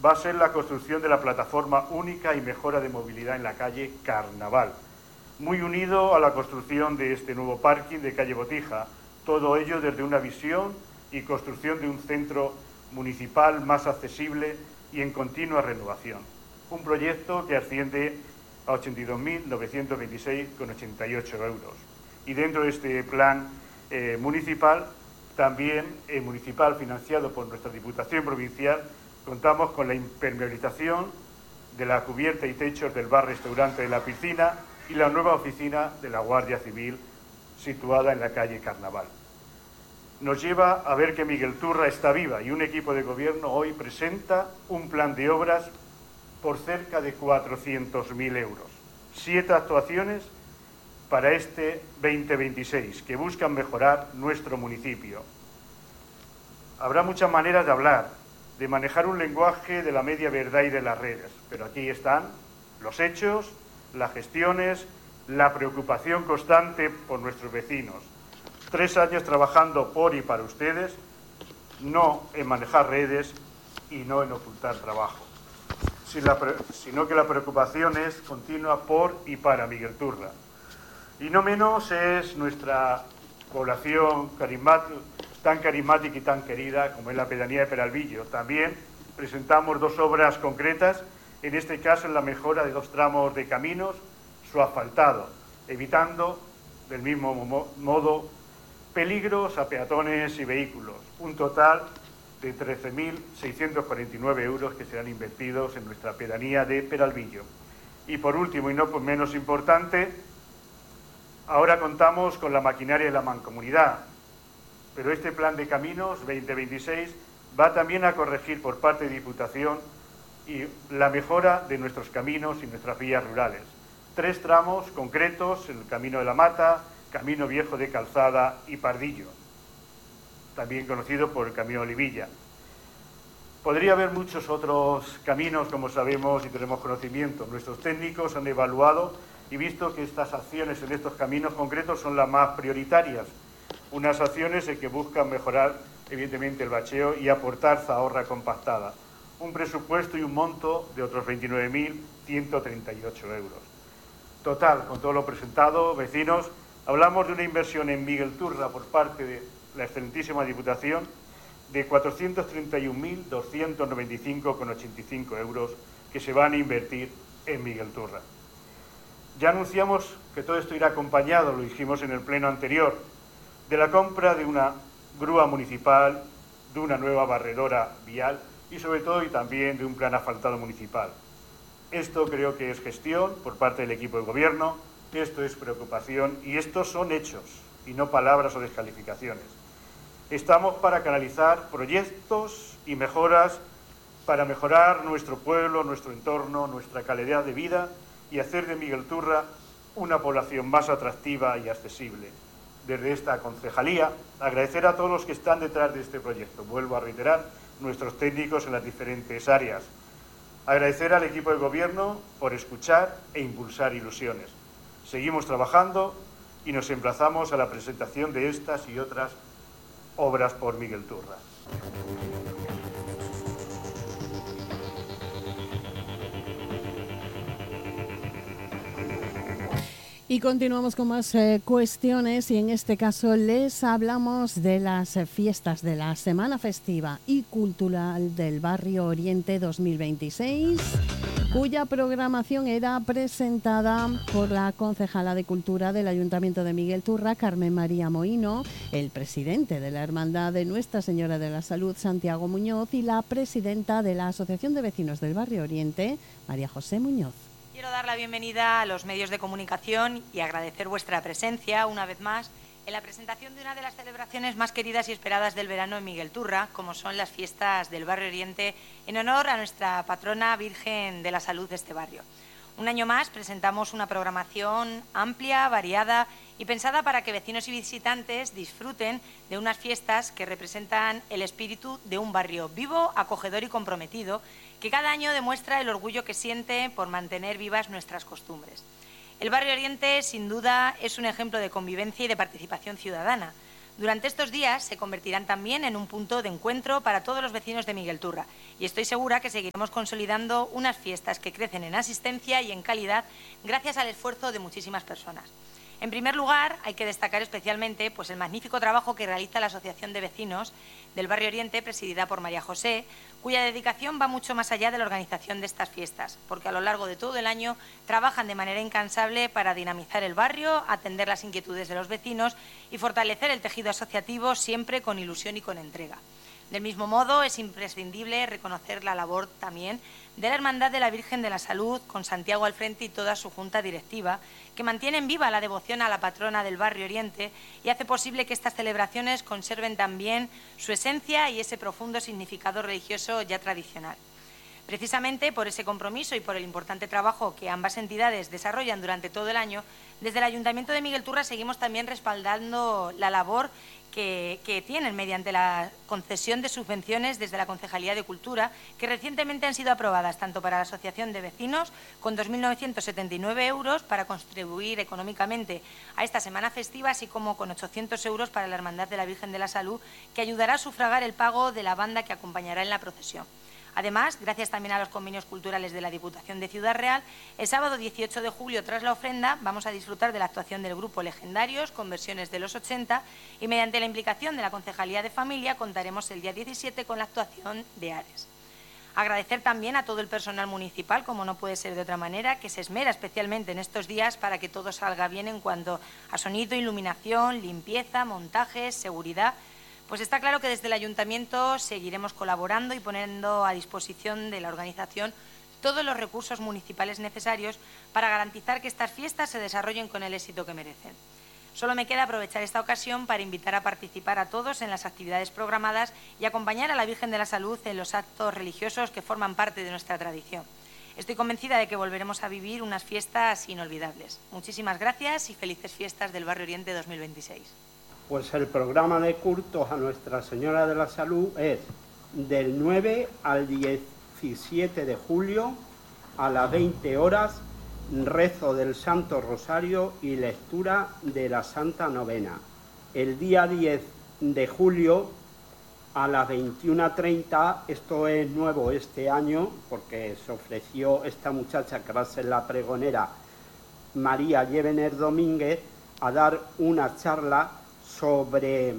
va a ser la construcción de la plataforma única y mejora de movilidad en la calle Carnaval, muy unido a la construcción de este nuevo parking de calle Botija, todo ello desde una visión y construcción de un centro municipal más accesible y en continua renovación. Un proyecto que asciende a 82.926,88 euros. Y dentro de este plan municipal, también municipal financiado por nuestra Diputación Provincial, contamos con la impermeabilización de la cubierta y techos del bar-restaurante de la Piscina y la nueva oficina de la Guardia Civil situada en la calle Carnaval. Nos lleva a ver que Miguelturra está viva y un equipo de gobierno hoy presenta un plan de obras por cerca de 400.000 euros. 7 actuaciones para este 2026 que buscan mejorar nuestro municipio. Habrá muchas maneras de hablar, de manejar un lenguaje de la media verdad y de las redes, pero aquí están los hechos, las gestiones, la preocupación constante por nuestros vecinos. 3 años trabajando por y para ustedes, no en manejar redes y no en ocultar trabajo, sino que la preocupación es continua por y para Miguelturra. Y no menos es nuestra población tan carismática y tan querida como es la pedanía de Peralvillo. También presentamos 2 obras concretas, en este caso en la mejora de 2 tramos de caminos, su asfaltado, evitando del mismo modo peligros a peatones y vehículos. Un total de 13.649 euros que serán invertidos en nuestra pedanía de Peralvillo. Y por último, y no menos importante, ahora contamos con la maquinaria de la mancomunidad, pero este plan de caminos 2026 va también a corregir por parte de Diputación y la mejora de nuestros caminos y nuestras vías rurales. 3 tramos concretos, el Camino de la Mata, Camino Viejo de Calzada y Pardillo, también conocido por el Camino Olivilla. Podría haber muchos otros caminos, como sabemos y tenemos conocimiento. Nuestros técnicos han evaluado y visto que estas acciones en estos caminos concretos son las más prioritarias. Unas acciones en que buscan mejorar, evidentemente, el bacheo y aportar zahorra compactada. Un presupuesto y un monto de otros 29.138 euros. Total, con todo lo presentado, vecinos, hablamos de una inversión en Miguelturra por parte de la excelentísima Diputación de 431.295,85 euros que se van a invertir en Miguelturra. Ya anunciamos que todo esto irá acompañado, lo dijimos en el pleno anterior, de la compra de una grúa municipal, de una nueva barredora vial y sobre todo y también de un plan asfaltado municipal. Esto creo que es gestión por parte del equipo de gobierno, esto es preocupación y estos son hechos y no palabras o descalificaciones. Estamos para canalizar proyectos y mejoras para mejorar nuestro pueblo, nuestro entorno, nuestra calidad de vida y hacer de Miguelturra una población más atractiva y accesible. Desde esta concejalía, agradecer a todos los que están detrás de este proyecto. Vuelvo a reiterar, nuestros técnicos en las diferentes áreas. Agradecer al equipo de gobierno por escuchar e impulsar ilusiones. Seguimos trabajando y nos emplazamos a la presentación de estas y otras obras por Miguelturra. Y continuamos con más cuestiones y en este caso les hablamos de las fiestas de la Semana Festiva y Cultural del Barrio Oriente 2026, cuya programación era presentada por la concejala de Cultura del Ayuntamiento de Miguelturra, Carmen María Mohino, el presidente de la Hermandad de Nuestra Señora de la Salud, Santiago Muñoz, y la presidenta de la Asociación de Vecinos del Barrio Oriente, María José Muñoz. Quiero dar la bienvenida a los medios de comunicación y agradecer vuestra presencia una vez más en la presentación de una de las celebraciones más queridas y esperadas del verano en Miguelturra, como son las fiestas del Barrio Oriente, en honor a nuestra patrona Virgen de la Salud de este barrio. Un año más presentamos una programación amplia, variada y pensada para que vecinos y visitantes disfruten de unas fiestas que representan el espíritu de un barrio vivo, acogedor y comprometido, que cada año demuestra el orgullo que siente por mantener vivas nuestras costumbres. El Barrio Oriente, sin duda, es un ejemplo de convivencia y de participación ciudadana. Durante estos días se convertirán también en un punto de encuentro para todos los vecinos de Miguel Turra y estoy segura que seguiremos consolidando unas fiestas que crecen en asistencia y en calidad gracias al esfuerzo de muchísimas personas. En primer lugar, hay que destacar especialmente el magnífico trabajo que realiza la Asociación de Vecinos del Barrio Oriente, presidida por María José, cuya dedicación va mucho más allá de la organización de estas fiestas, porque a lo largo de todo el año trabajan de manera incansable para dinamizar el barrio, atender las inquietudes de los vecinos y fortalecer el tejido asociativo siempre con ilusión y con entrega. Del mismo modo, es imprescindible reconocer la labor también de la Hermandad de la Virgen de la Salud, con Santiago al frente y toda su junta directiva, que mantienen viva la devoción a la patrona del Barrio Oriente y hace posible que estas celebraciones conserven también su esencia y ese profundo significado religioso ya tradicional. Precisamente por ese compromiso y por el importante trabajo que ambas entidades desarrollan durante todo el año, desde el Ayuntamiento de Miguel Turra seguimos también respaldando la labor que tienen mediante la concesión de subvenciones desde la Concejalía de Cultura, que recientemente han sido aprobadas tanto para la Asociación de Vecinos, con 2.979 euros para contribuir económicamente a esta semana festiva, así como con 800 euros para la Hermandad de la Virgen de la Salud, que ayudará a sufragar el pago de la banda que acompañará en la procesión. Además, gracias también a los convenios culturales de la Diputación de Ciudad Real, el sábado 18 de julio, tras la ofrenda, vamos a disfrutar de la actuación del grupo Legendarios, con versiones de los 80, y mediante la implicación de la Concejalía de Familia contaremos el día 17 con la actuación de Ares. Agradecer también a todo el personal municipal, como no puede ser de otra manera, que se esmera especialmente en estos días para que todo salga bien en cuanto a sonido, iluminación, limpieza, montajes, seguridad. Pues está claro que desde el Ayuntamiento seguiremos colaborando y poniendo a disposición de la organización todos los recursos municipales necesarios para garantizar que estas fiestas se desarrollen con el éxito que merecen. Solo me queda aprovechar esta ocasión para invitar a participar a todos en las actividades programadas y acompañar a la Virgen de la Salud en los actos religiosos que forman parte de nuestra tradición. Estoy convencida de que volveremos a vivir unas fiestas inolvidables. Muchísimas gracias y felices fiestas del Barrio Oriente 2026. Pues el programa de cultos a Nuestra Señora de la Salud es del 9 al 17 de julio a las 20 horas, rezo del Santo Rosario y lectura de la Santa Novena. El día 10 de julio a las 21:30, esto es nuevo este año porque se ofreció esta muchacha que va a ser la pregonera, María Llévener Domínguez, a dar una charla sobre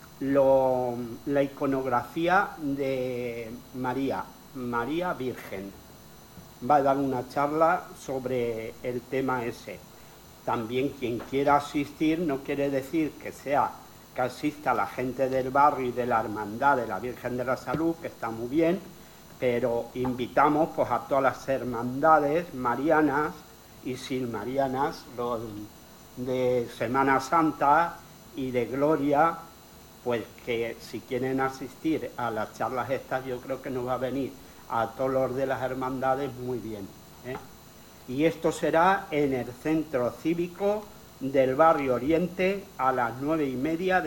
la iconografía de María Virgen. Va a dar una charla sobre el tema ese. También quien quiera asistir no quiere decir que asista la gente del barrio y de la Hermandad de la Virgen de la Salud, que está muy bien, pero invitamos a todas las hermandades marianas y silmarianas, los de Semana Santa y de Gloria, pues que si quieren asistir a las charlas estas, yo creo que nos va a venir a todos los de las hermandades muy bien, ¿eh? Y esto será en el Centro Cívico del Barrio Oriente a las 9:30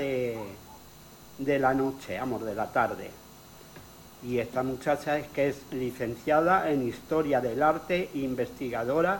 de la noche, de la tarde. Y esta muchacha es licenciada en Historia del Arte, investigadora.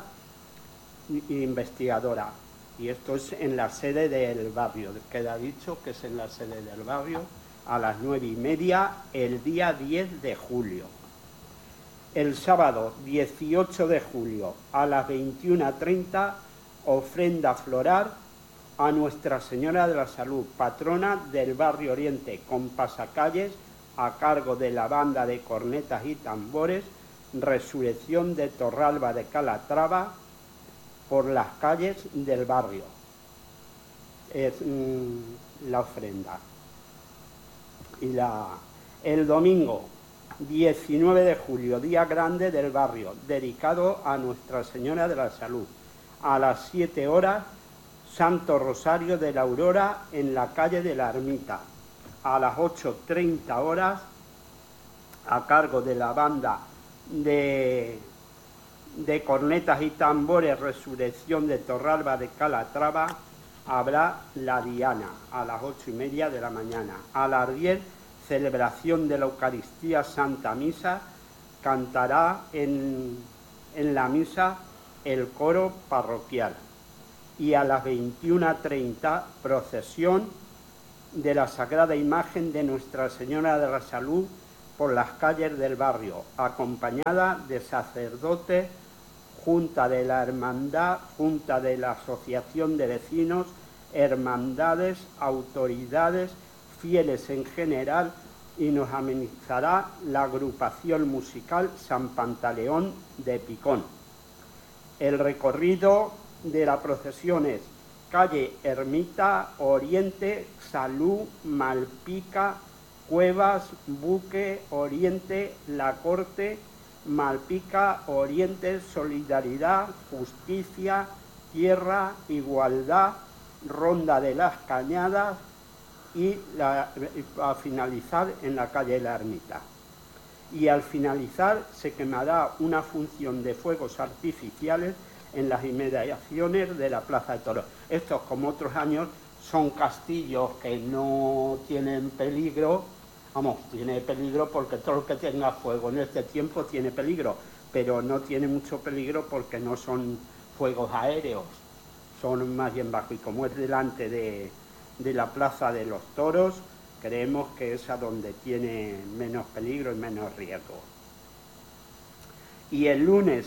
Y esto es en la sede del barrio, queda dicho que es en la sede del barrio a las 9:30 el día 10 de julio. El sábado 18 de julio a las 21:30 ofrenda floral a Nuestra Señora de la Salud, patrona del Barrio Oriente, con pasacalles a cargo de la banda de cornetas y tambores, Resurrección de Torralba de Calatrava, por las calles del barrio. Es la ofrenda. Y el domingo 19 de julio, día grande del barrio, dedicado a Nuestra Señora de la Salud. A las 7 horas, Santo Rosario de la Aurora en la calle de la Ermita. A las 8:30 horas, a cargo de la banda de cornetas y tambores Resurrección de Torralba de Calatrava, habrá la diana a las 8:30 de la mañana. A las 10, celebración de la Eucaristía Santa Misa, cantará en la misa el coro parroquial. Y a las 21:30, procesión de la Sagrada Imagen de Nuestra Señora de la Salud por las calles del barrio, acompañada de sacerdotes, Junta de la Hermandad, Junta de la Asociación de Vecinos, hermandades, autoridades, fieles en general, y nos amenizará la agrupación musical San Pantaleón de Picón. El recorrido de la procesión es calle Ermita, Oriente, Salud, Malpica, Cuevas, Buque, Oriente, La Corte, Malpica, Oriente, Solidaridad, Justicia, Tierra, Igualdad, Ronda de las Cañadas y a finalizar en la calle La Ermita. Y al finalizar se quemará una función de fuegos artificiales en las inmediaciones de la Plaza de Toros. Estos, como otros años, son castillos que no tienen peligro. Vamos, tiene peligro porque todo lo que tenga fuego en este tiempo tiene peligro, pero no tiene mucho peligro porque no son fuegos aéreos, son más bien bajos. Y como es delante de la Plaza de los Toros, creemos que es a donde tiene menos peligro y menos riesgo. Y el lunes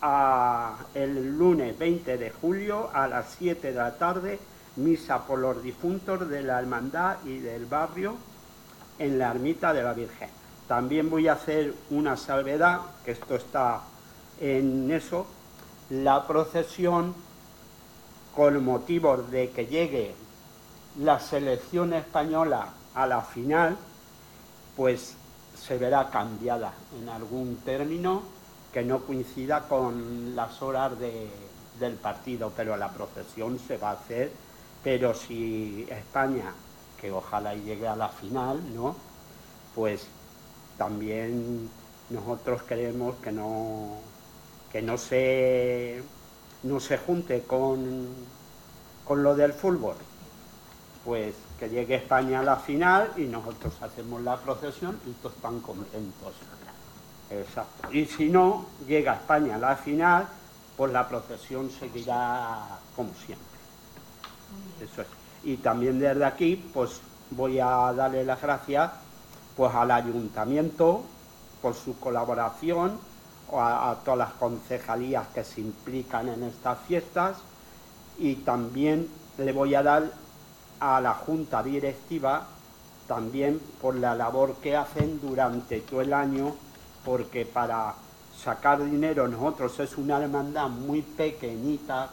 20 de julio a las 7 de la tarde, misa por los difuntos de la hermandad y del barrio en la ermita de la Virgen. También voy a hacer una salvedad, que esto está en eso, la procesión, con motivo de que llegue la selección española a la final, pues se verá cambiada en algún término que no coincida con las horas del partido, pero la procesión se va a hacer. Pero si España, que ojalá llegue a la final, ¿no?, pues también nosotros queremos que no se junte con lo del fútbol, pues que llegue España a la final y nosotros hacemos la procesión y todos están contentos. Exacto. Y si no llega España a la final, pues la procesión seguirá como siempre. Eso es. Y también desde aquí, pues voy a darle las gracias pues al ayuntamiento por su colaboración, a todas las concejalías que se implican en estas fiestas, y también le voy a dar a la Junta Directiva también por la labor que hacen durante todo el año, porque para sacar dinero, nosotros es una hermandad muy pequeñita,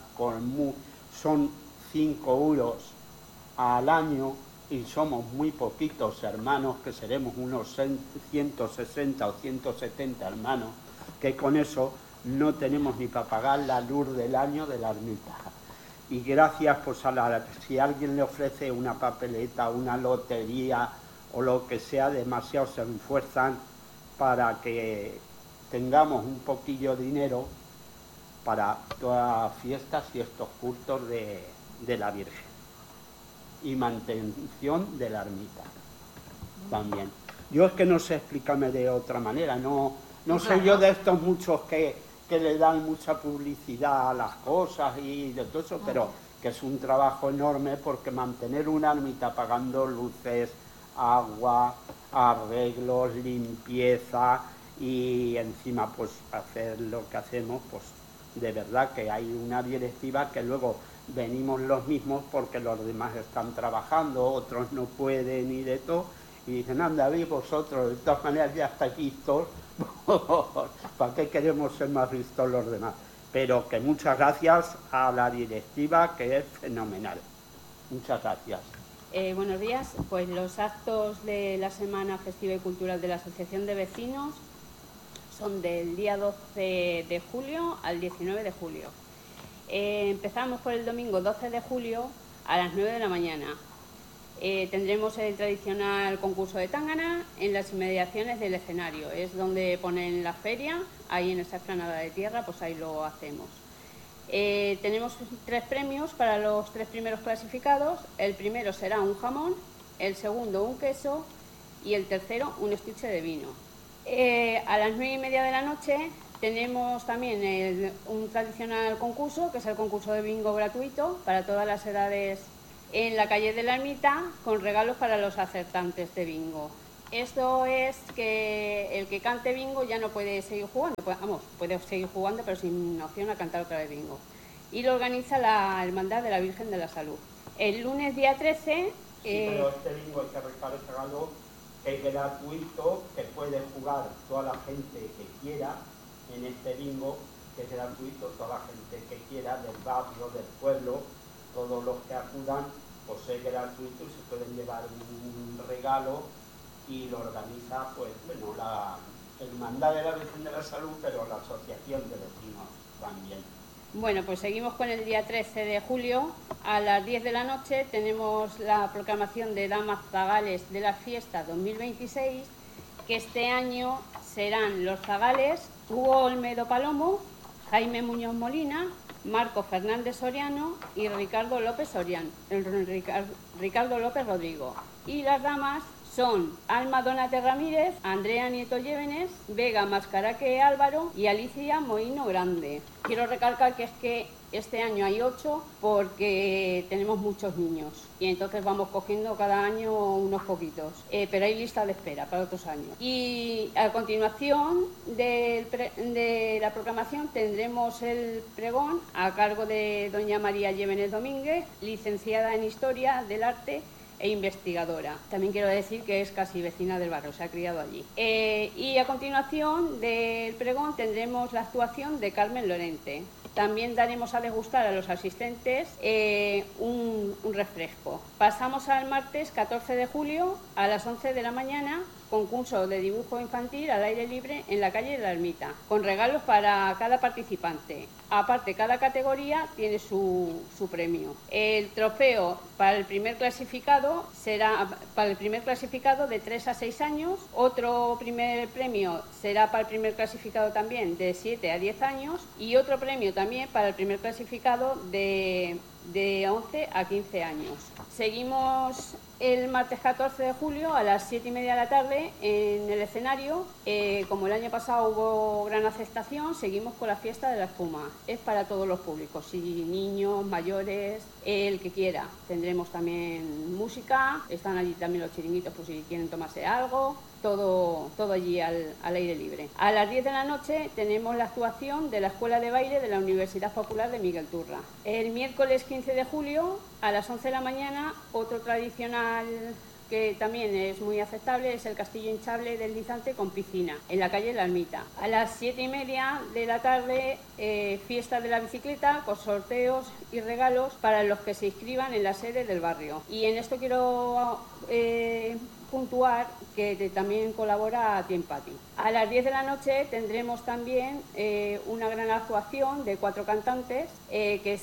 son 5 euros al año, y somos muy poquitos hermanos, que seremos unos 160 o 170 hermanos, que con eso no tenemos ni para pagar la luz del año de la ermita. Y gracias, pues si alguien le ofrece una papeleta, una lotería o lo que sea, demasiado se esfuerzan para que tengamos un poquillo de dinero para todas las fiestas y estos cultos de la Virgen. Y mantención de la ermita también. Yo es que no sé explicarme de otra manera, no soy yo de estos muchos que le dan mucha publicidad a las cosas y de todo eso, pero que es un trabajo enorme, porque mantener una ermita pagando luces, agua, arreglos, limpieza y encima pues hacer lo que hacemos, pues de verdad que hay una directiva que luego venimos los mismos porque los demás están trabajando, otros no pueden y de todo, y dicen, anda, vosotros, de todas maneras ya estáis vistos, ¿para qué queremos ser más vistos los demás? Pero que muchas gracias a la directiva, que es fenomenal. Muchas gracias. Buenos días. Pues los actos de la Semana Festiva y Cultural de la Asociación de Vecinos son del día 12 de julio al 19 de julio. Empezamos por el domingo 12 de julio a las 9 de la mañana. Tendremos el tradicional concurso de tángana en las inmediaciones del escenario. Es donde ponen la feria, ahí en esa explanada de tierra, pues ahí lo hacemos. Tenemos 3 premios para los 3 primeros clasificados. El primero será un jamón, el segundo un queso y el tercero un estuche de vino. A las 9:30 de la noche tenemos también un tradicional concurso, que es el concurso de bingo gratuito para todas las edades en la calle de la Ermita con regalos para los acertantes de bingo. Esto es que el que cante bingo ya no puede seguir jugando, puede seguir jugando pero sin opción a cantar otra vez bingo. Y lo organiza la Hermandad de la Virgen de la Salud. El lunes día 13... pero este bingo hay que recalcarlo, que es gratuito, que puede jugar toda la gente que quiera en este bingo, que es gratuito, toda la gente que quiera del barrio, del pueblo, todos los que acudan, pues es gratuito y se pueden llevar un regalo y lo organiza, pues, bueno, la Hermandad de la Virgen de la Salud, pero la Asociación de Vecinos también. Bueno, pues seguimos con el día 13 de julio. A las 10 de la noche tenemos la proclamación de Damas Zagales de la Fiesta 2026, que este año serán los Zagales Hugo Olmedo Palomo, Jaime Muñoz Molina, Marco Fernández Soriano y Ricardo López Rodrigo. Y las damas son Alma Donate Ramírez, Andrea Nieto Llévenes, Vega Mascaraque Álvaro y Alicia Moino Grande. Quiero recalcar que es que este año hay 8 porque tenemos muchos niños y entonces vamos cogiendo cada año unos poquitos, pero hay lista de espera para otros años. Y a continuación de la proclamación tendremos el pregón a cargo de doña María Llévenes Domínguez, licenciada en Historia del Arte e investigadora. También quiero decir que es casi vecina del barrio, se ha criado allí. Y a continuación del pregón tendremos la actuación de Carmen Lorente. También daremos a degustar a los asistentes un refresco. Pasamos al martes 14 de julio a las 11 de la mañana, concurso de dibujo infantil al aire libre en la calle de la Ermita, con regalos para cada participante. Aparte, cada categoría tiene su premio. El trofeo para el primer clasificado será para el primer clasificado de 3 a 6 años, otro primer premio será para el primer clasificado también de 7 a 10 años y otro premio también para el primer clasificado de 11 a 15 años. Seguimos el martes 14 de julio a las 7:30 de la tarde en el escenario. Como el año pasado hubo gran aceptación, seguimos con la fiesta de la espuma. Es para todos los públicos, y niños, mayores, el que quiera. Tendremos también música, están allí también los chiringuitos por si quieren tomarse algo. Todo allí al aire libre. A las 10 de la noche tenemos la actuación de la Escuela de Baile de la Universidad Popular de Miguel Turra. El miércoles 15 de julio a las 11 de la mañana, otro tradicional que también es muy aceptable, es el castillo hinchable del Lizante con piscina, en la calle La Ermita. A las 7:30 de la tarde, fiesta de la bicicleta con sorteos y regalos para los que se inscriban en la sede del barrio. Y en esto quiero puntuar que también colabora Tea Party. A las 10 de la noche tendremos también una gran actuación de 4 cantantes, que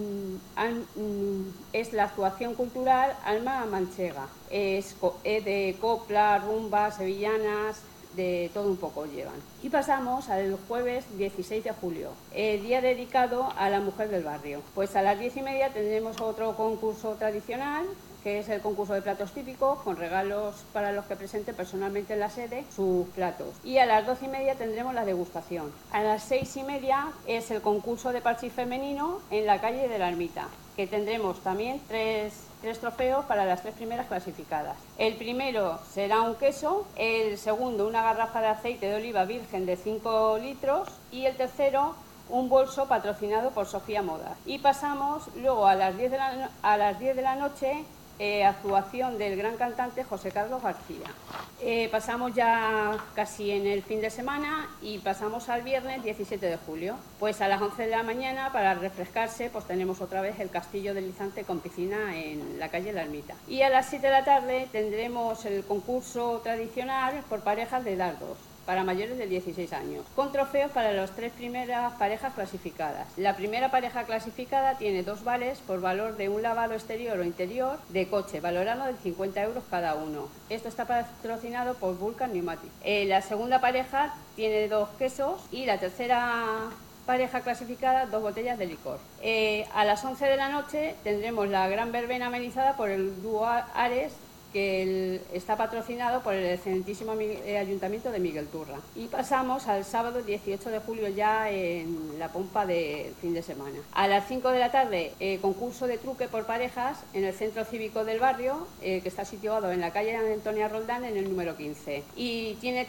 es la actuación cultural Alma Manchega. Es de copla, rumba, sevillanas, de todo un poco llevan. Y pasamos al jueves 16 de julio, día dedicado a la mujer del barrio. Pues a las 10:30 tendremos otro concurso tradicional, que es el concurso de platos típicos, con regalos para los que presenten personalmente en la sede sus platos. Y a las 12:30 tendremos la degustación. A las 6:30 es el concurso de parchís femenino en la calle de la Ermita, que tendremos también tres trofeos para las 3 primeras clasificadas. El primero será un queso, el segundo una garrafa de aceite de oliva virgen de 5 litros y el tercero un bolso patrocinado por Sofía Modas. Y pasamos luego a las 10 de la noche, actuación del gran cantante José Carlos García. Pasamos ya casi en el fin de semana y pasamos al viernes 17 de julio. Pues a las 11 de la mañana, para refrescarse, pues tenemos otra vez el castillo del Lizante con piscina en la calle La Ermita. Y a las 7 de la tarde tendremos el concurso tradicional por parejas de dardos para mayores de 16 años, con trofeos para las 3 primeras parejas clasificadas. La primera pareja clasificada tiene 2 vales por valor de un lavado exterior o interior de coche, valorado en 50 euros cada uno. Esto está patrocinado por Vulcan Pneumatic. La segunda pareja tiene 2 quesos y la tercera pareja clasificada 2 botellas de licor. A las 11 de la noche tendremos la gran verbena amenizada por el dúo Ares que está patrocinado por el excelentísimo Ayuntamiento de Miguelturra. Y pasamos al sábado 18 de julio ya en la pompa de fin de semana. A las 5 de la tarde, concurso de truque por parejas en el Centro Cívico del Barrio, que está situado en la calle Antonia Roldán, en el número 15. Y tiene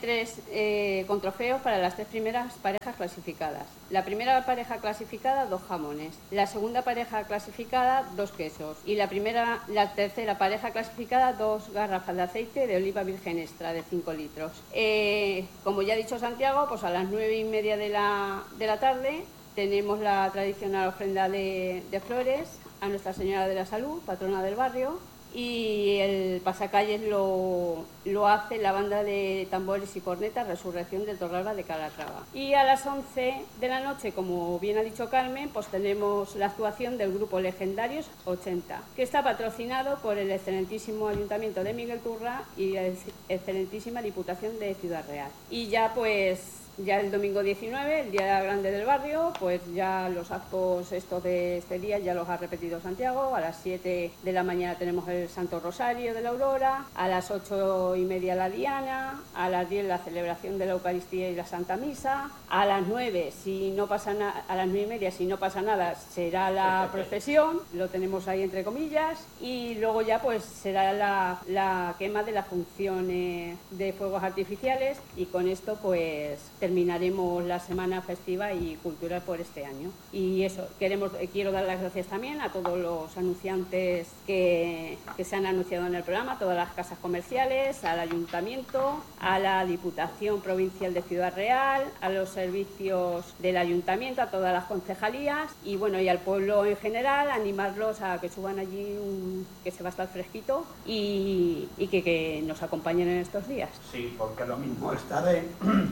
3 con trofeos para las 3 primeras parejas clasificadas. La primera pareja clasificada, 2 jamones. La segunda pareja clasificada, 2 quesos. Y la tercera pareja clasificada, 2 garrafas de aceite de oliva virgen extra de 5 litros. Como ya ha dicho Santiago, pues a las 9:30 de la tarde tenemos la tradicional ofrenda de flores a Nuestra Señora de la Salud, patrona del barrio, y el pasacalles lo hace la banda de tambores y cornetas Resurrección del Torralba de Calatrava. Y a las 11 de la noche, como bien ha dicho Carmen, pues tenemos la actuación del grupo Legendarios 80, que está patrocinado por el excelentísimo Ayuntamiento de Miguelturra y la excelentísima Diputación de Ciudad Real. Y ya el domingo 19, el Día Grande del Barrio, pues ya los actos estos de este día ya los ha repetido Santiago. A las 7 de la mañana tenemos el Santo Rosario de la Aurora, a las 8:30 la Diana, a las 10 la celebración de la Eucaristía y la Santa Misa, a las 9, a las 9:30, si no pasa nada, será la procesión, lo tenemos ahí entre comillas, y luego ya pues será la quema de las funciones de fuegos artificiales, y con esto pues terminaremos la semana festiva y cultural por este año. Y eso, quiero dar las gracias también a todos los anunciantes que se han anunciado en el programa, a todas las casas comerciales, al Ayuntamiento, a la Diputación Provincial de Ciudad Real, a los servicios del Ayuntamiento, a todas las concejalías y bueno, y al pueblo en general, animarlos a que suban allí, que se va a estar fresquito y que nos acompañen en estos días. Sí, porque lo mismo está de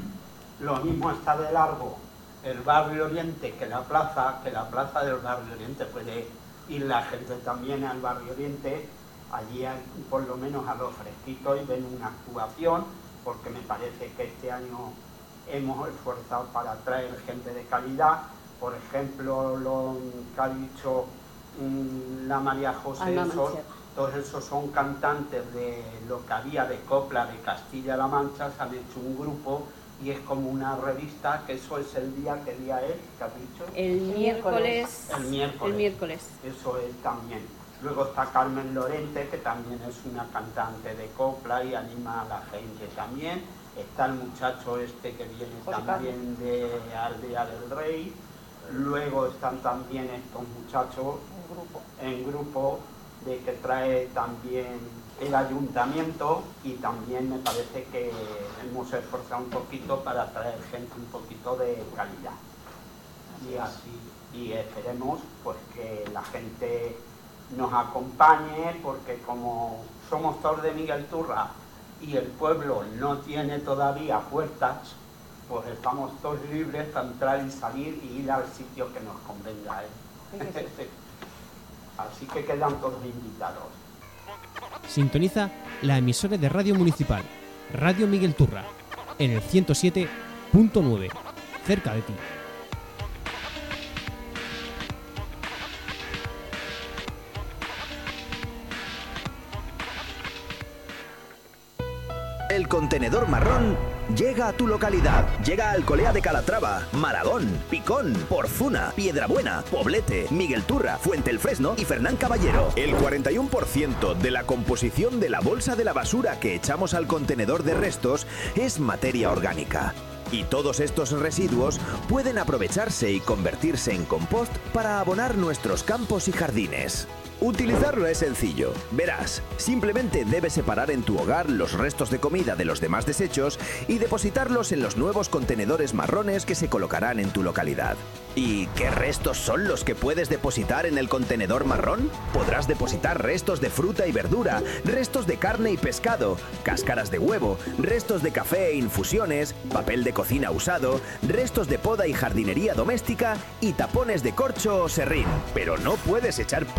largo el Barrio Oriente que la plaza del Barrio Oriente. Puede ir la gente también al Barrio Oriente, allí por lo menos a lo fresquito, y ven una actuación, porque me parece que este año hemos esforzado para traer gente de calidad. Por ejemplo, lo que ha dicho la María José, todos esos son cantantes de lo que había de copla de Castilla-La Mancha, se han hecho un grupo y es como una revista, que eso es el día, ¿qué día es? ¿Qué has dicho? El miércoles. El miércoles. Eso es también. Luego está Carmen Lorente, que también es una cantante de copla y anima a la gente también. Está el muchacho este que viene también de Aldea del Rey. Luego están también estos muchachos en grupo de que trae también el Ayuntamiento, y también me parece que hemos esforzado un poquito para traer gente un poquito de calidad. Y así, y esperemos pues que la gente nos acompañe, porque como somos todos de Miguelturra y el pueblo no tiene todavía puertas, pues estamos todos libres para entrar y salir y ir al sitio que nos convenga, ¿eh? Así que quedan todos invitados. Sintoniza la emisora de Radio Municipal, Radio Miguelturra, en el 107.9, cerca de ti. El contenedor marrón llega a tu localidad. Llega a Alcolea de Calatrava, Maragón, Picón, Porzuna, Piedrabuena, Poblete, Miguelturra, Fuente el Fresno y Fernán Caballero. El 41% de la composición de la bolsa de la basura que echamos al contenedor de restos es materia orgánica. Y todos estos residuos pueden aprovecharse y convertirse en compost para abonar nuestros campos y jardines. Utilizarlo es sencillo. Verás, simplemente debes separar en tu hogar los restos de comida de los demás desechos y depositarlos en los nuevos contenedores marrones que se colocarán en tu localidad. ¿Y qué restos son los que puedes depositar en el contenedor marrón? Podrás depositar restos de fruta y verdura, restos de carne y pescado, cáscaras de huevo, restos de café e infusiones, papel de cocina usado, restos de poda y jardinería doméstica y tapones de corcho o serrín. Pero no puedes echar pañales,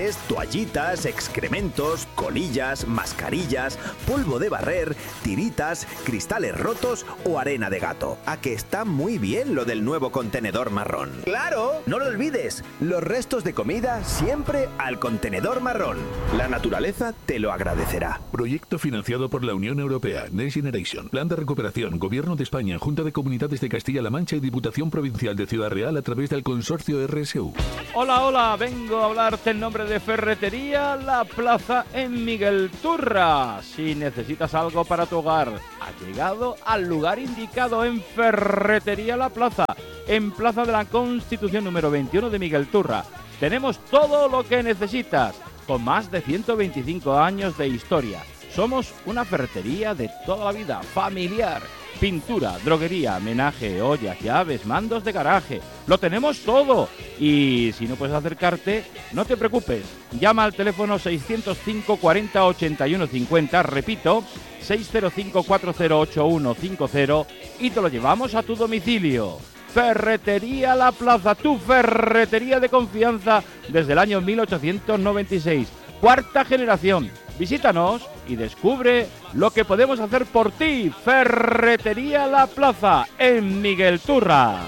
papeles, toallitas, excrementos, colillas, mascarillas, polvo de barrer, tiritas, cristales rotos o arena de gato. ¿A que está muy bien lo del nuevo contenedor marrón? ¡Claro! No lo olvides, los restos de comida siempre al contenedor marrón. La naturaleza te lo agradecerá. Proyecto financiado por la Unión Europea, Next Generation, Plan de Recuperación, Gobierno de España, Junta de Comunidades de Castilla-La Mancha y Diputación Provincial de Ciudad Real a través del consorcio RSU. Hola, vengo a hablarte en nombre de Ferretería La Plaza en Miguel Turra. Si necesitas algo para tu hogar, ha llegado al lugar indicado en Ferretería La Plaza, en Plaza de la Constitución número 21 de Miguel Turra. Tenemos todo lo que necesitas, con más de 125 años de historia. Somos una ferretería de toda la vida, familiar. Pintura, droguería, menaje, ollas, llaves, mandos de garaje. Lo tenemos todo. Y si no puedes acercarte, no te preocupes. Llama al teléfono 605 40 81 50, repito, 605 4081 50 y te lo llevamos a tu domicilio. Ferretería La Plaza, tu ferretería de confianza desde el año 1896. Cuarta generación. Visítanos y descubre lo que podemos hacer por ti. Ferretería La Plaza, en Miguel Turra.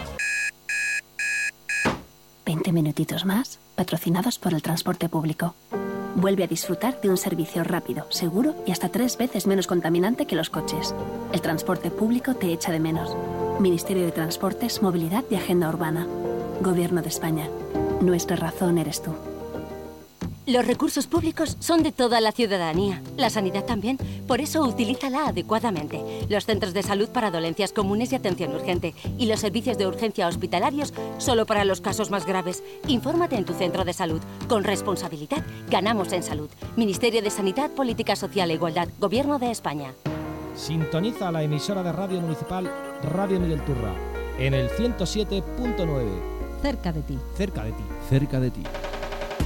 20 minutitos más, patrocinados por el transporte público. Vuelve a disfrutar de un servicio rápido, seguro y hasta 3 veces menos contaminante que los coches. El transporte público te echa de menos. Ministerio de Transportes, Movilidad y Agenda Urbana. Gobierno de España. Nuestra razón eres tú. Los recursos públicos son de toda la ciudadanía. La sanidad también. Por eso utilízala adecuadamente. Los centros de salud para dolencias comunes y atención urgente. Y los servicios de urgencia hospitalarios solo para los casos más graves. Infórmate en tu centro de salud. Con responsabilidad ganamos en salud. Ministerio de Sanidad, Política Social e Igualdad. Gobierno de España. Sintoniza la emisora de radio municipal Radio Miguel Turra en el 107.9. Cerca de ti. Cerca de ti. Cerca de ti.